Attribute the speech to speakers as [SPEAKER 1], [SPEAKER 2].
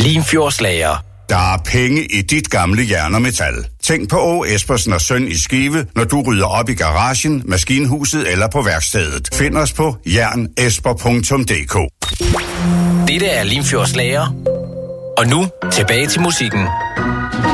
[SPEAKER 1] Limfjordslager.
[SPEAKER 2] Der er penge i dit gamle jern og metal. Tænk på Å. Espersen og Søn i Skive, når du rydder op i garagen, maskinhuset eller på værkstedet. Find os på jernesper.dk.
[SPEAKER 1] Dette er Limfjordslager. Og nu tilbage til musikken.